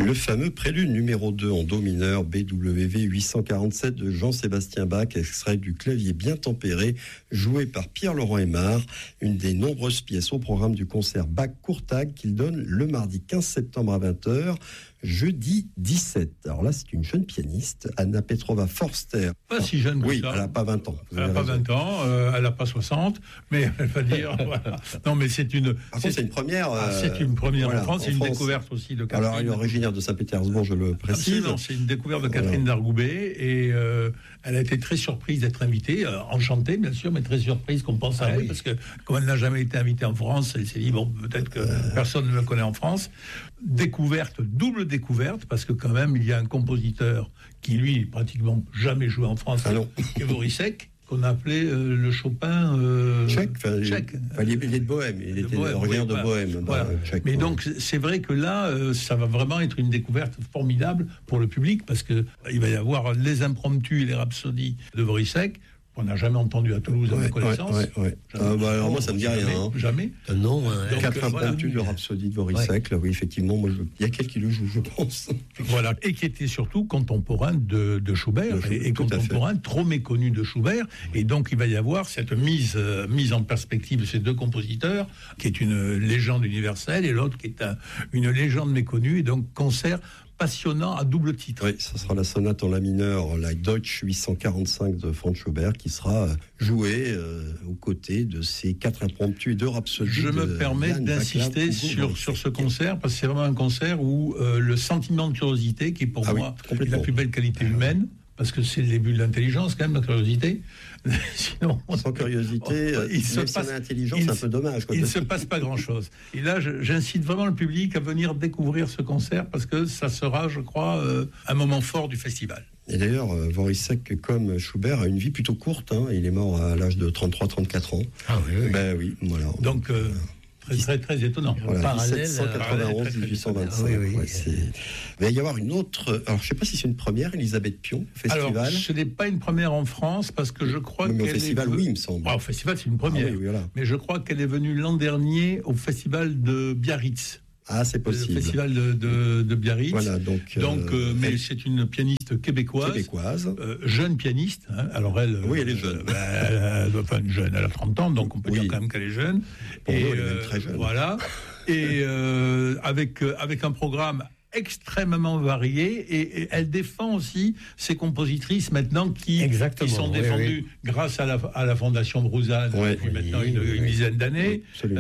Le fameux prélude numéro 2 en do mineur BWV 847 de Jean-Sébastien Bach, extrait du clavier bien tempéré, joué par Pierre-Laurent Aymard, une des nombreuses pièces au programme du concert Bach-Courtag qu'il donne le mardi 15 septembre à 20h, jeudi 17. Alors là, c'est une jeune pianiste, Anna Petrova Forster. Pas si jeune que ça. Oui, elle n'a pas 20 ans. Elle n'a pas 20 ans, elle n'a pas 60, mais elle va dire, voilà. Non, mais c'est une... c'est une première. C'est une première voilà, en France, c'est une découverte aussi de Catherine. Alors, elle est originaire de Saint-Pétersbourg, je le précise. Absolument, c'est une découverte de Catherine Dargoubet, et elle a été très surprise d'être invitée, enchantée bien sûr, mais très surprise qu'on pense à elle, parce que comme elle n'a jamais été invitée en France, elle s'est dit, bon, peut-être que personne ne me connaît en France. Découverte, double découverte, parce que quand même, il y a un compositeur qui, lui, pratiquement jamais joué en France, qui est Vorisek, qu'on appelait le Chopin tchèque. Il est de Bohème, il était originaire de Bohème. Voilà. Mais donc, c'est vrai que là, ça va vraiment être une découverte formidable pour le public, parce que il va y avoir les impromptus et les rhapsodies de Vorisek, qu'on n'a jamais entendu à Toulouse à ma connaissance. Alors moi, ça ne me dit rien. Jamais. Non. 4 impromptus de Rhapsodie de Vorisek. Là, oui, effectivement, il y a quelqu'un qui le joue, je pense. Voilà. Et qui était surtout contemporain de Schubert, et contemporain trop méconnu de Schubert. Et donc, il va y avoir cette mise en perspective de ces deux compositeurs, qui est une légende universelle, et l'autre qui est une légende méconnue. Et donc, concert passionnant à double titre. Oui, ce sera la sonate en la mineur, la Deutsch 845 de Franz Schubert, qui sera jouée aux côtés de ces 4 impromptus et 2 rhapsodies. Je me permets d'insister sur ce concert, parce que c'est vraiment un concert où le sentiment de curiosité, qui est pour moi la plus belle qualité humaine, parce que c'est le début de l'intelligence, quand même, la curiosité. Sinon, sans curiosité, sans intelligence, c'est un peu dommage. Il ne se passe pas grand-chose. Et là, j'incite vraiment le public à venir découvrir ce concert, parce que ça sera, je crois, un moment fort du festival. Et d'ailleurs, Vorisek, comme Schubert, a une vie plutôt courte. Il est mort à l'âge de 33-34 ans. Ah oui. Ben oui, voilà. Donc... Très étonnant. Voilà, 1791-1825. Il va y avoir une autre. Alors, je ne sais pas si c'est une première, Elisabeth Pion, au festival. Alors, ce n'est pas une première en France, parce que je crois qu'elle. Au festival, oui, il me semble. Au festival, c'est une première. Oui, voilà. Mais je crois qu'elle est venue l'an dernier au festival de Biarritz. Ah, c'est possible. Le festival de Biarritz. Voilà, donc mais c'est une pianiste québécoise. Jeune pianiste. Alors elle. Oui, elle est jeune. Elle a 30 ans, donc on peut dire quand même qu'elle est jeune. Pour nous, elle est même très jeune. Voilà. Et avec un programme extrêmement variée, et elle défend aussi ces compositrices maintenant qui sont défendues grâce à la Fondation Bruzane depuis maintenant une dizaine d'années,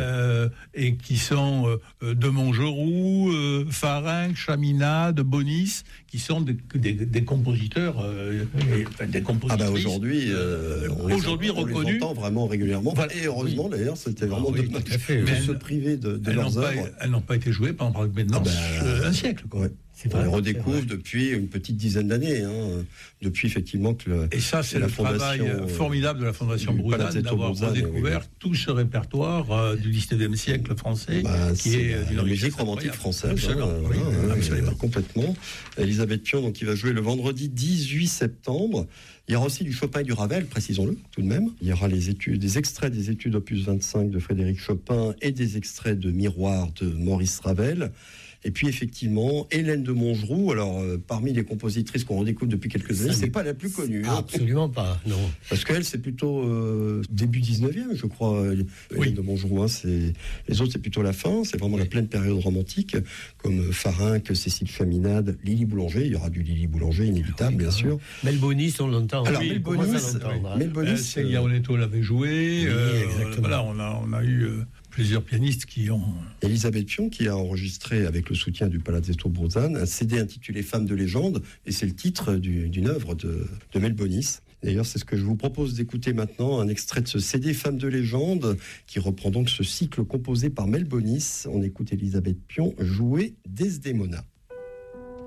et qui sont de Montgeroux, Farinck, Chaminade, Bonis, qui sont des compositeurs, des compositrices. Aujourd'hui reconnus. On les entend vraiment régulièrement. Voilà. Et heureusement d'ailleurs, c'était vraiment de se priver de leurs œuvres. Elles n'ont pas été jouées pendant un siècle. Ouais. On les redécouvre depuis une petite dizaine d'années, depuis effectivement que et ça, c'est le travail formidable de la Fondation Bruzane d'avoir redécouvert tout ce répertoire du 19e siècle français, qui est d'une musique romantique française. Absolument. Complètement. Elisabeth Pion, donc, qui va jouer le vendredi 18 septembre. Il y aura aussi du Chopin et du Ravel, précisons-le, tout de même. Il y aura des extraits des études opus 25 de Frédéric Chopin et des extraits de Miroir de Maurice Ravel. Et puis effectivement, Hélène de Montgeroux, alors parmi les compositrices qu'on redécouvre depuis quelques années, c'est pas la plus connue. Absolument pas, non. Parce qu'elle, c'est plutôt début 19e, je crois, Hélène de Montgeroux. Les autres, c'est plutôt la fin, c'est vraiment la pleine période romantique, comme Farinck, Cécile Chaminade, Lily Boulanger. Il y aura du Lily Boulanger, inévitable, bien sûr. Mel Bonis, on l'entend. Alors, Mel Bonis, Célia Oneto l'avait joué. Exactement. Voilà, on a eu... plusieurs pianistes qui ont... Elisabeth Pion, qui a enregistré avec le soutien du Palazzetto Bruzane un CD intitulé Femmes de légende, et c'est le titre d'une œuvre de Mel Bonis. D'ailleurs, c'est ce que je vous propose d'écouter maintenant, un extrait de ce CD Femmes de légende, qui reprend donc ce cycle composé par Mel Bonis. On écoute Elisabeth Pion jouer Desdemona.